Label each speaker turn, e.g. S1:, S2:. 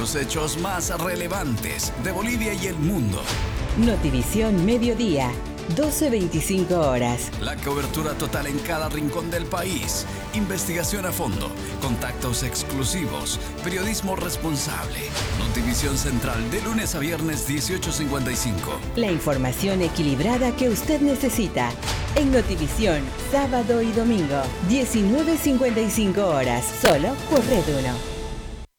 S1: los hechos más relevantes de Bolivia y el mundo.
S2: Notivisión Mediodía, 12:25 horas.
S1: La cobertura total en cada rincón del país. Investigación a fondo, contactos exclusivos, periodismo responsable. Notivisión Central de lunes a viernes 18:55.
S2: La información equilibrada que usted necesita. En Notivisión, sábado y domingo, 19:55 horas, solo por Red 1.